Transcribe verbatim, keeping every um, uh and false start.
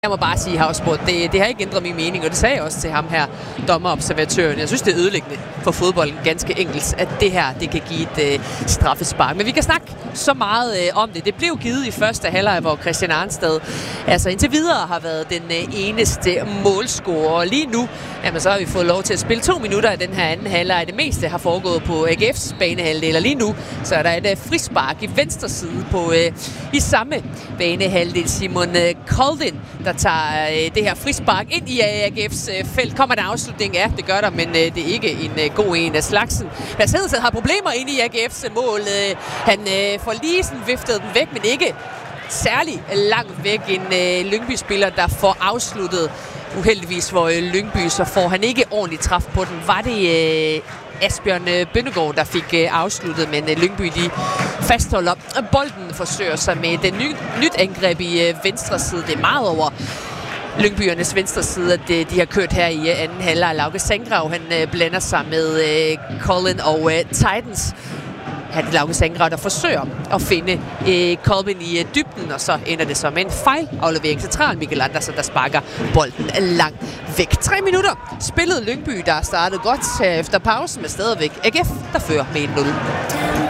Jeg må bare sige, Havsbro, det, det har ikke ændret min mening, og det sagde jeg også til ham her, dommerobservatøren. Jeg synes, det er ødelæggende for fodbolden, ganske enkelt, at det her det kan give et øh, straffespark. Men vi kan snakke så meget øh, om det. Det blev givet i første halvleg, hvor Christian Arnstad altså indtil videre har været den øh, eneste målscorer. Og lige nu, jamen, så har vi fået lov til at spille to minutter af den her anden halvleg. Det meste har foregået på A G F's banehalvdel, og lige nu så er der et øh, frispark i venstre side på øh, i samme banehalvdel. Simon øh, Koldin, der tager øh, det her frispark ind i A G F's øh, felt. Kommer der afslutning? Ja, det gør der, men øh, det er ikke en øh, god en af slagsen. Lars Hedenstad har problemer inde i A G F's mål. Øh, han øh, får lige sådan viftet den væk, men ikke særlig langt væk. En øh, Lyngby-spiller, der får afsluttet uheldigvis for øh, Lyngby, så får han ikke ordentligt træf på den. Var det øh, Asbjørn øh, Bønnegård, der fik øh, afsluttet, men øh, Lyngby de fastholder bolden, forsøger sig med den ny, nyt angreb i øh, venstre side. Det er meget over Lyngbyernes venstre side, at de, de har kørt her i øh, anden halvleg. Lauke Sandgrav, han øh, blander sig med øh, Colin og øh, Titans. Han er Lauke Sandgrav, der forsøger at finde øh, Colvin i øh, dybden, og så ender det så med en fejlaflevering. Central Mikkel Andersen, der sparker bolden langt væk. Tre minutter spillede Lyngby, der startede godt efter pausen, med stadigvæk A G F, der fører med en nul.